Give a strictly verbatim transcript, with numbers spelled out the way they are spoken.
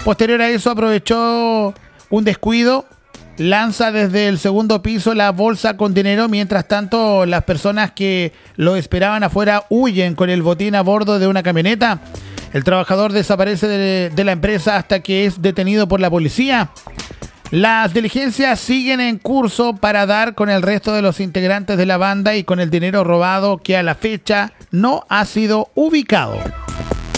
Posterior a eso aprovechó un descuido, lanza desde el segundo piso la bolsa con dinero. Mientras tanto, las personas que lo esperaban afuera huyen con el botín a bordo de una camioneta. El trabajador desaparece de, de la empresa hasta que es detenido por la policía. Las diligencias siguen en curso para dar con el resto de los integrantes de la banda y con el dinero robado, que a la fecha no ha sido ubicado.